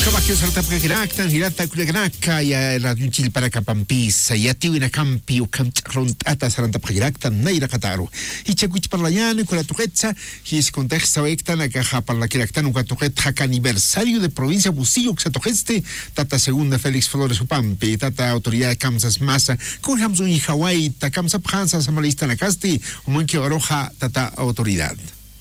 Kamakios Artapakiractan, Hirata Kuleganaka, y la Yunchil para Capampisa, y a Tiwina Campi, o Camcharontata, Sarantapakiractan, Naira Cataru. Y Chacuich Parlayano, y con la Tujetza, y es contexto Ectan, a Caja Parlaquiractan, un Catujet, Jaca aniversario de provincia Busillo, Xatojeste, Tata Segunda Félix Flores Upampi, Tata Autoridad de Kamsas Masa, con Hamzun y Hawaii, Takamsa Pranza, Samalista Nakasti, Umanque Oroja, Tata Autoridad.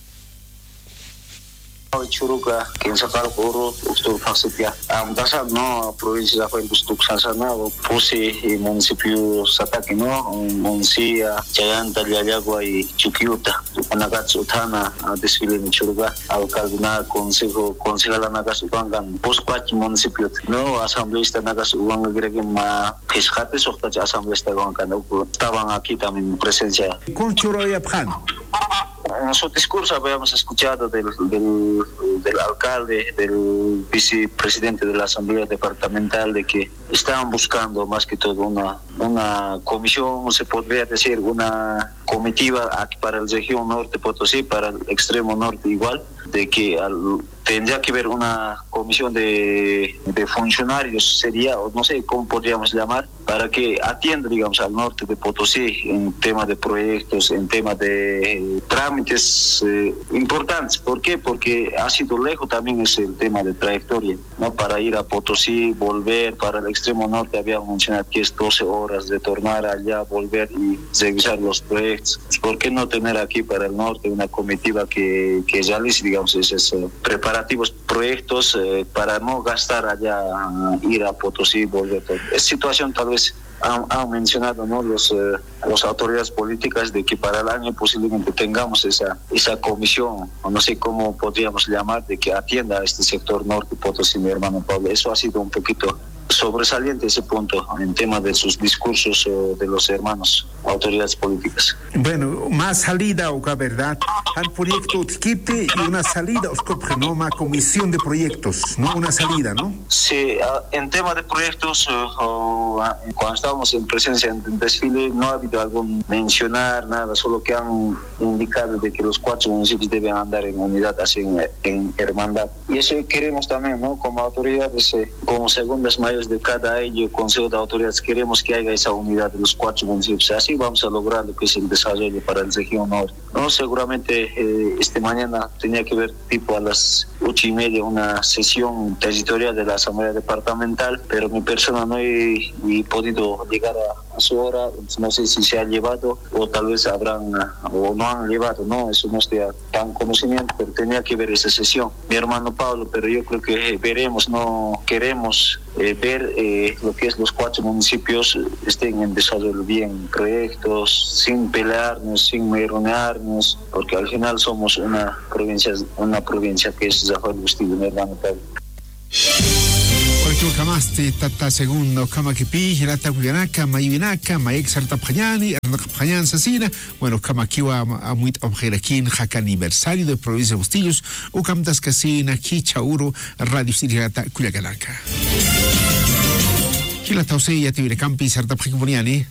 Churuga, quien sacar oro, usted facilita. Amdasa no provincia fue bustuk sasana o puse municipio Sataki no municipio Chayanta Yayagua y Chuquiuta. Anagatsu Utana desfile en Churuga, alcalde concejal Anagatsu Bangan, posquach municipio. No asambleísta Anagatsu Bangan Gregema Pescate Sohtacha asambleísta Bangan estaban aquí también presencia. Con Churoya Pran. En su discurso habíamos escuchado del alcalde, del vicepresidente de la Asamblea Departamental, de que estaban buscando más que todo una comisión, se podría decir, una comitiva aquí para la región norte Potosí, para el extremo norte igual, de que tendría que haber una comisión de funcionarios, sería, o no sé cómo podríamos llamar, para que atienda, digamos, al norte de Potosí en tema de proyectos, en tema de trámites importantes. ¿Por qué? Porque ha sido lejos también es el tema de trayectoria, ¿no? Para ir a Potosí, volver, para el extremo norte había mencionado que es 12 horas de tornar allá, volver y revisar los proyectos. ¿Por qué no tener aquí para el norte una comitiva que realice, digamos, esos preparativos, proyectos para no gastar allá, ir a Potosí, volver? Es situación tal vez han mencionado, ¿no? Las autoridades políticas de que para el año posiblemente tengamos esa comisión, o no sé cómo podríamos llamar, de que atienda a este sector norte Potosí, mi hermano Pablo. Eso ha sido un poquito sobresaliente ese punto en tema de sus discursos de los hermanos autoridades políticas. Bueno, más salida o verdad al proyecto Tquipte y una salida Oscoprenoma comisión de proyectos, no una salida, ¿no? Sí, en tema de proyectos cuando estábamos en presencia en desfile no ha habido algún mencionar nada, solo que han indicado de que los 4 municipios deben andar en unidad, así en hermandad, y eso queremos también, ¿no? Como autoridades, como segundas mayores de cada ello, Consejo de Autoridades, queremos que haya esa unidad de los 4 municipios. Así vamos a lograr lo que es el desarrollo para la región norte. No, seguramente mañana tenía que ver tipo a las 8:30 una sesión territorial de la Asamblea Departamental, pero mi persona no he podido llegar a su hora. No sé si se ha llevado o tal vez habrán o no han llevado, no, eso no estoy tan conocimiento, pero tenía que ver esa sesión, mi hermano Pablo. Pero yo creo que veremos, no queremos ver lo que es los 4 municipios estén en desarrollo bien, proyectos, sin pelearnos, sin meronearnos, porque al final somos una provincia que es Zahuel Bustillo, mi hermano Pablo. Cualquier camaste, tata segundo, camaquipi, hirata cuyanaka, mayuinaka, maexarta payani, arnacapayan sasina, bueno, camaquiwa amuit objerakin, jaca aniversario de provincia de Bustillos, o camtas casina, kichauro, radio hirata cuyaganaka. Hilata ya te campi, sarta pajiponiani.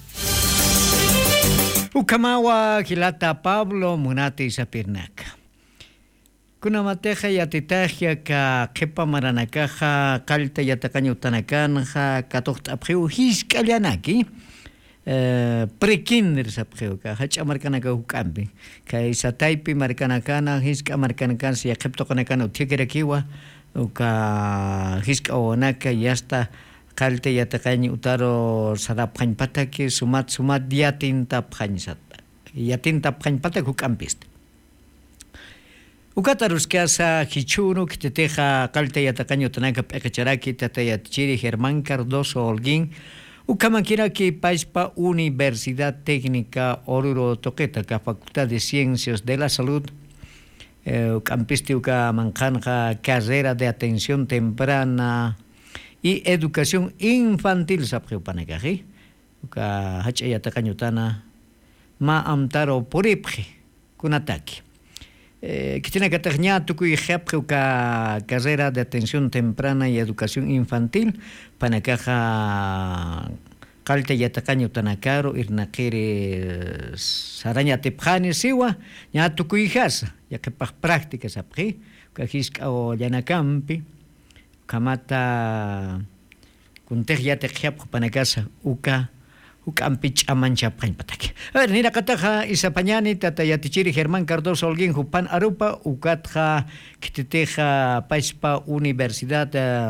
Ukamawa, Hilata Pablo, Munate Sapirnaka. Kuna mateja yatitahya ka kepa maranakaja kalta yatacaño tanakanja katocht apgeu hiskalianaki prekinder sapgeu ka hacha markanaka ukambi ka isataipi markanakana hiska markanakan si akepto kanakana utikerakiwa uka hiska onaka yasta kalta yatacaño utaro sarapjan pataki sumat yatin tapjan patak ukambiste. Ukatarus que asa Hichuru, que te teja Calte y Atacaño Tanaka Pecacharaki, Tataya Chiri, Germán Cardoso Holguín, Ucamanquira que Paispa Universidad Técnica Oruro Toqueta, que Facultad de Ciencias de la Salud, Campiste Ucamanjanja, Carrera de Atención Temprana y Educación Infantil, Sapjeupanagaji, Uca Hachaya Atacaño Tana, Ma Amtaro Poripje, Kunataki. Que tiene que tener tu carrera de atención temprana y educación infantil para caja Calte y Atacaño Tanacaro, Irnaquere Saraña Tepjani Siwa, ya tu hijas, ya que para prácticas apri, que o Yanacampi, kamata kuntej ya teqyap panakasa uka ampich amancha patak. A ver, nira kataja isapañani tatayatichiri Germán Cardoso Holguín Jupan Arupa ukatja kititeja paispa Universidad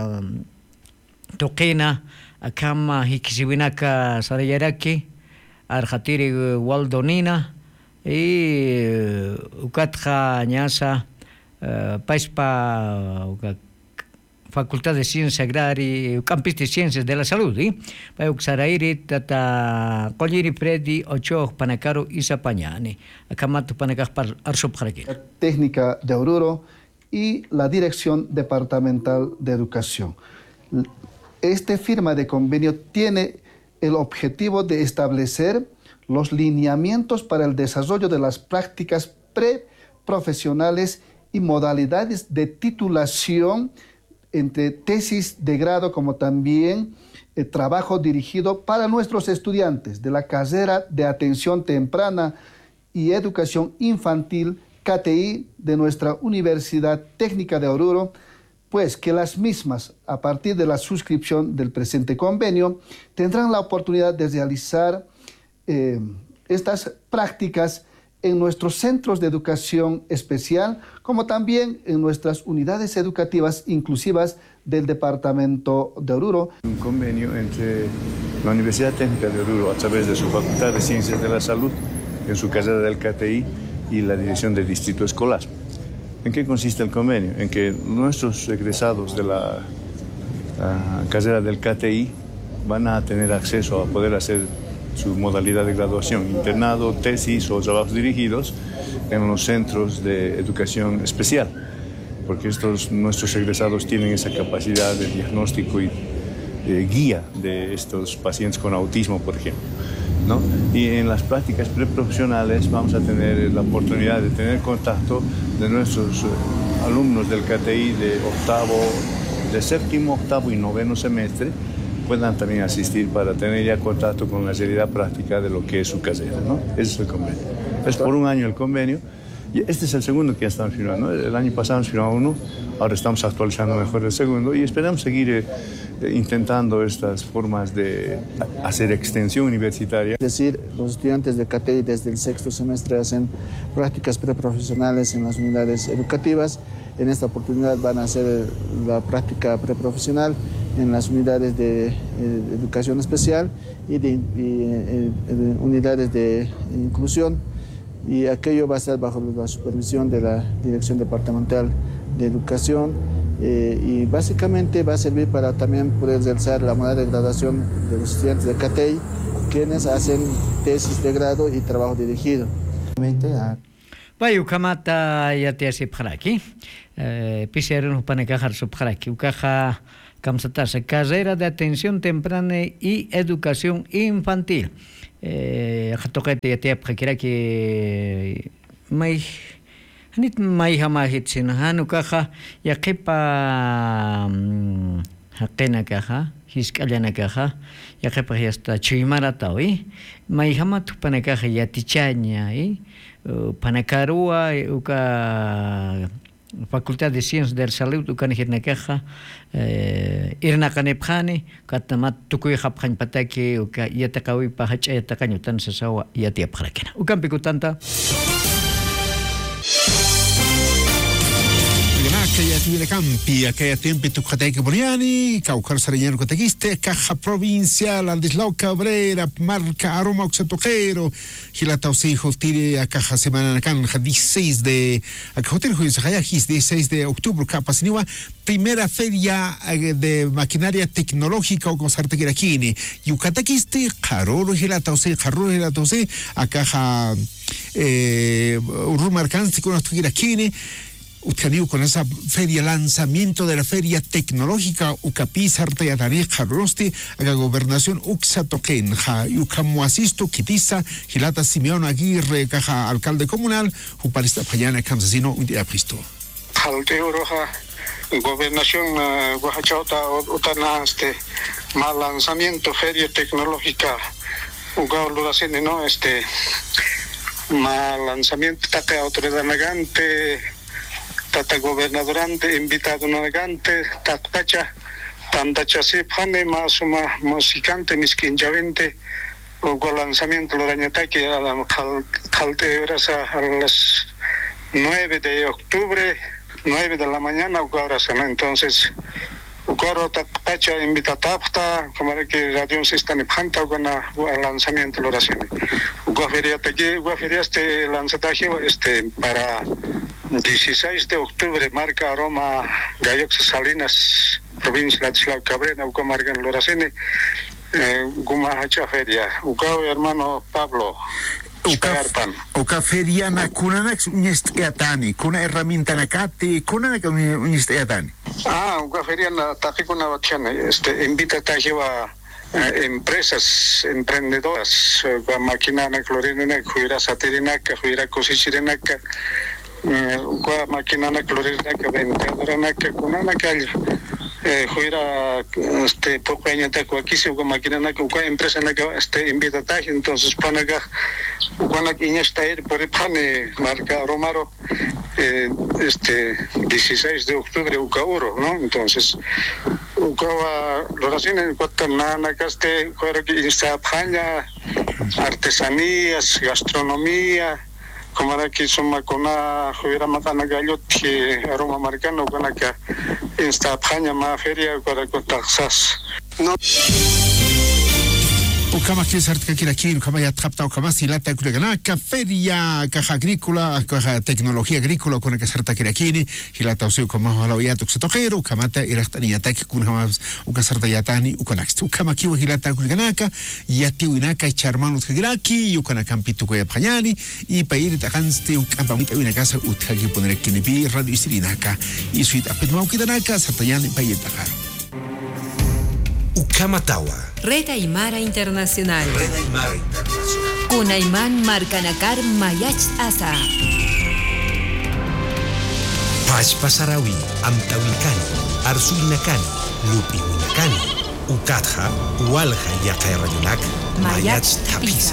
Toquena akama hikisiwinaka sarayaraki arjatiri Waldonina y ukatja ñasa paispa Facultad de Ciencias Agrarias, Campus de Ciencias de la Salud, Payuxarairi, Tata Colliri Predi, Ocho, Panacaro y Zapañani, Acamato Panacas Arsopjaraki. Técnica de Oruro y la Dirección Departamental de Educación. Esta firma de convenio tiene el objetivo de establecer los lineamientos para el desarrollo de las prácticas preprofesionales y modalidades de titulación entre tesis de grado como también trabajo dirigido para nuestros estudiantes de la carrera de atención temprana y educación infantil KTI de nuestra Universidad Técnica de Oruro, pues que las mismas, a partir de la suscripción del presente convenio, tendrán la oportunidad de realizar estas prácticas en nuestros centros de educación especial, como también en nuestras unidades educativas inclusivas del departamento de Oruro. Un convenio entre la Universidad Técnica de Oruro, a través de su Facultad de Ciencias de la Salud, en su carrera del KTI, y la Dirección del Distrito Escolar. ¿En qué consiste el convenio? En que nuestros egresados de la carrera del KTI van a tener acceso a poder hacer su modalidad de graduación, internado, tesis o trabajos dirigidos en los centros de educación especial, porque nuestros egresados tienen esa capacidad de diagnóstico y guía de estos pacientes con autismo, por ejemplo, ¿no? Y en las prácticas preprofesionales vamos a tener la oportunidad de tener contacto de nuestros alumnos del KTI de séptimo, octavo y noveno semestre, puedan también asistir para tener ya contacto con la realidad práctica de lo que es su carrera, ¿no? Ese es el convenio. Es por un año el convenio, y este es el segundo que ya estamos firmando, ¿no? El año pasado nos firmamos uno, ahora estamos actualizando mejor el segundo, y esperamos seguir intentando estas formas de hacer extensión universitaria. Es decir, los estudiantes de KTI desde el sexto semestre hacen prácticas preprofesionales en las unidades educativas. En esta oportunidad van a hacer la práctica preprofesional en las unidades de educación especial y unidades de inclusión, y aquello va a estar bajo la supervisión de la Dirección Departamental de Educación, y básicamente va a servir para también poder realizar la modalidad de graduación de los estudiantes de KTI, quienes hacen tesis de grado y trabajo dirigido. Bayu kamata ya te hace paraki, pisieron para encajar su paraki, ukaja kamsatasa carrera de atención temprana y educación infantil. Jatoquete ya te apakira que Hanit may hamahit sinahan ukaja ya kepa hakena kaha hiskalyana kaha ya kepa hasta chuimara tawi may hamatu panakaja ya tichanya panakarua uka Facultad de Ciencias de la Salud ukan hirnakaja irna kanepkhani katamat tukuy khapkhan pataki uka yatakawi pahacha yatakanyo tan sasawa yati apkhrakena ukan pikutanta Kaya tuviera campi, kaya tiempo tu kataike boriani, kaukar sarayano katakiste, caja provincial, Aldisloca Obrera, marca aroma oxatoquero, Gilata Osejo tire a caja semana canja 16 de hotel Juizajayajis 16 de octubre, Capasiniwa, primera feria de maquinaria tecnológica o cosarte kiraquini, Yucatakiste, Jaroro Gilata Ose, Jaroro Gilata Ose, a caja Rumarcansi con nuestro kiraquini. Usted con esa feria, lanzamiento de la feria tecnológica Ucapiz Arteatareja Rosti, a la gobernación Uxatoquenja, Ucamuasisto, Quitiza, Gilata Simeón Aguirre, caja alcalde comunal, Uparista Payana, Cansasino, un día Cristo. Roja, gobernación Guajachauta, Utana, mal lanzamiento, feria tecnológica, Ugauluracene, ¿no? Mal lanzamiento, Taca Autoridad Negante, tata gobernadorante invitado navegante tatpacha tandachasip hane masuma musicante misquinjavente o con lanzamiento lo dañataque a la calte horas a las 9 de octubre 9 de la mañana horas, ¿no? Entonces Ukaro tatpacha invita tapta como que radio sistema panta con lanzamiento lo oración guaferia este lanzataje para 16 de octubre marca Roma Gallox Salinas provincia de Cabrera uco marca en Loracene gumahacha feria uco hermano Pablo Uka feria na kunanak unistayatani kuna herramienta nakati kunanak unistayatani uka feria na taki kuna wachana invita tajiwa empresas emprendedoras máquina na clorina na cuira satirina que cuira cosechirina que máquina na clorina que vendedora na que kuna na que juira pequeña ta aquí se uka máquina na que uka empresa na que invita taji entonces panaga uka que está ir por pane marca Romaro 16 de octubre uka oro, ¿no? Entonces ukawa loración cuatana caste cuero que está paña artesanías gastronomía como era que suma con una juira matana gallo que aroma marcano con la que está paña más feria para cotaxas no Ukama kisartka kilakir ukama ya trapta ukama silata kulegana feria caja agrícola caja tecnología agrícola con que sarta kilakini hilata usu ukama halawia tuksatokhero ukama ta irahtani ataki kun hamas ukasarta yatani ukonax ukama kiwa hilata kulegana yati winaka charmanu tgraki ukana campitu ko yapanyani y pair takanste ukama mita winaka utkagi poner kinibi radio istirinaka y suit apetma ukidanaka sartayani pair takaro Ukamatawa. Red Aymara Internacional. Kunayman Marcanakar Mayach Asa. Pachpasarawi, Amtawikani, Arsuinakani, Lupiwinakani, Ukatja, Ualja Yakairayonak, Mayach Tapisa.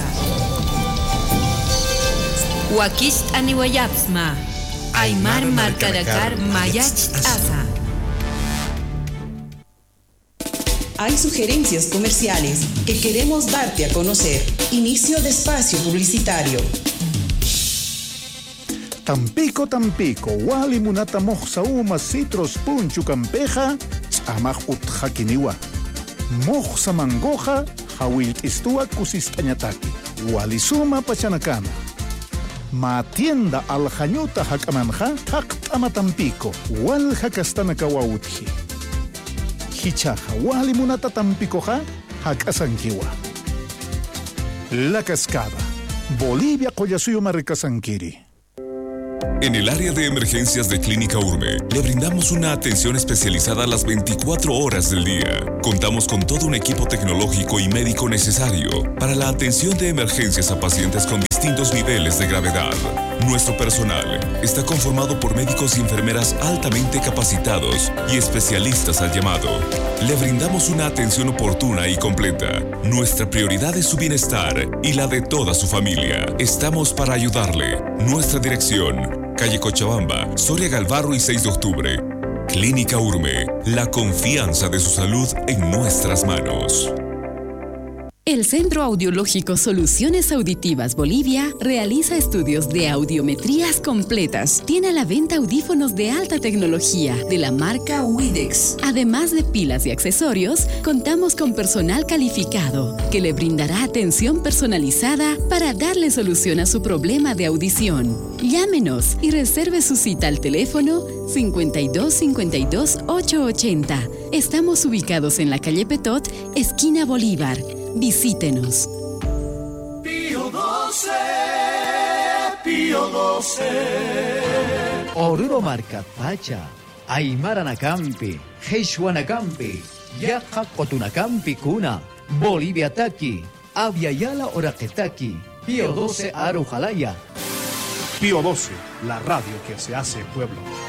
Wakist Aniwayapsma. Aymar Marcanakar Mayach Asa. Hay sugerencias comerciales que queremos darte a conocer. Inicio de espacio publicitario. Tampico, Wali Munata Moxauma Citros Punchu Campeja, Amaj Utjakiniwa. Moxa Mangoja, Hawil Istua Kusistañataki. Wali Suma Pachanacana. Matienda Aljañuta Hakamanja, Haktama Tampico, Wal Hakastanakawautji. Hichaja, wali munata tampikoja, hakasankiwa. La Cascada, Bolivia, Collasuyo Marricasanquiri. En el área de emergencias de Clínica Urme, le brindamos una atención especializada las 24 horas del día. Contamos con todo un equipo tecnológico y médico necesario para la atención de emergencias a pacientes con distintos niveles de gravedad. Nuestro personal está conformado por médicos y enfermeras altamente capacitados y especialistas al llamado. Le brindamos una atención oportuna y completa. Nuestra prioridad es su bienestar y la de toda su familia. Estamos para ayudarle. Nuestra dirección: calle Cochabamba, Soria Galvarro y 6 de octubre. Clínica Urme, la confianza de su salud en nuestras manos. El Centro Audiológico Soluciones Auditivas Bolivia realiza estudios de audiometrías completas. Tiene a la venta audífonos de alta tecnología de la marca Widex. Además de pilas y accesorios, contamos con personal calificado que le brindará atención personalizada para darle solución a su problema de audición. Llámenos y reserve su cita al teléfono 52 52 880. Estamos ubicados en la calle Petot, esquina Bolívar. Visítenos. Pío 12, Pío 12. Oruro marca Pacha, Aymara Nakampi, Heishuanakampi, Yaja Cotunakampi Kuna, Bolivia Taki, Aviala Oraquetaki, Pío 12 Arujalaya. Pío 12, la radio que se hace pueblo.